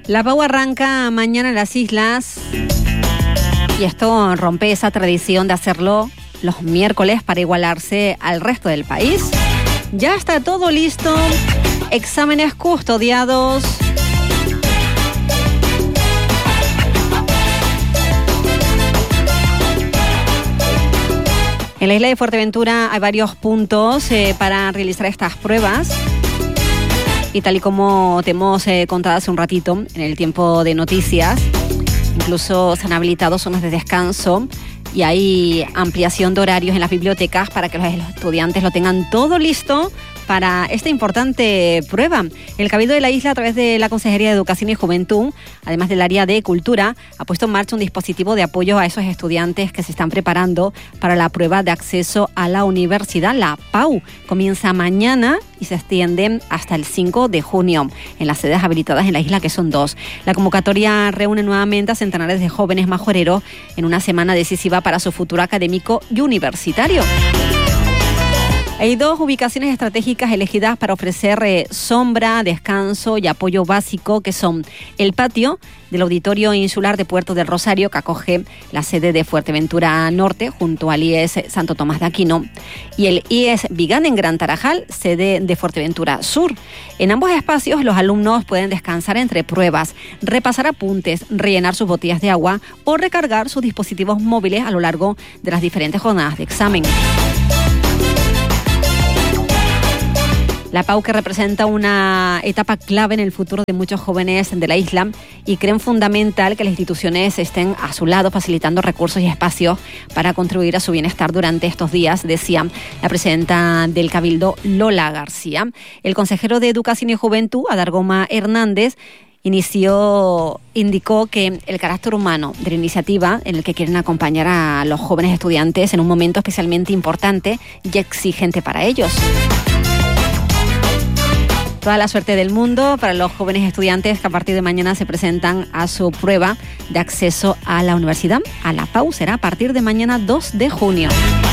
La PAU arranca mañana en las islas y esto rompe esa tradición de hacerlo los miércoles para igualarse al resto del país. Ya está todo listo, exámenes custodiados. En la isla de Fuerteventura hay varios puntos para realizar estas pruebas. Y tal y como te hemos contado hace un ratito en el tiempo de noticias, incluso se han habilitado zonas de descanso y hay ampliación de horarios en las bibliotecas para que los estudiantes lo tengan todo listo para esta importante prueba. El Cabildo de la isla, a través de la Consejería de Educación y Juventud, además del área de Cultura, ha puesto en marcha un dispositivo de apoyo a esos estudiantes que se están preparando para la prueba de acceso a la universidad. La PAU comienza mañana y se extiende hasta el 5 de junio en las sedes habilitadas en la isla, que son 2. La convocatoria reúne nuevamente a centenares de jóvenes majoreros en una semana decisiva para su futuro académico y universitario. Hay 2 ubicaciones estratégicas elegidas para ofrecer sombra, descanso y apoyo básico, que son el patio del Auditorio Insular de Puerto del Rosario, que acoge la sede de Fuerteventura Norte, junto al IES Santo Tomás de Aquino, y el IES Vigán en Gran Tarajal, sede de Fuerteventura Sur. En ambos espacios los alumnos pueden descansar entre pruebas, repasar apuntes, rellenar sus botellas de agua o recargar sus dispositivos móviles a lo largo de las diferentes jornadas de examen. La PAU, que representa una etapa clave en el futuro de muchos jóvenes de la isla, y creen fundamental que las instituciones estén a su lado facilitando recursos y espacios para contribuir a su bienestar durante estos días, decía la presidenta del Cabildo, Lola García. El consejero de Educación y Juventud, Adargoma Hernández, indicó que el carácter humano de la iniciativa, en el que quieren acompañar a los jóvenes estudiantes en un momento especialmente importante y exigente para ellos. Toda la suerte del mundo para los jóvenes estudiantes que a partir de mañana se presentan a su prueba de acceso a la universidad. A la PAU será a partir de mañana 2 de junio.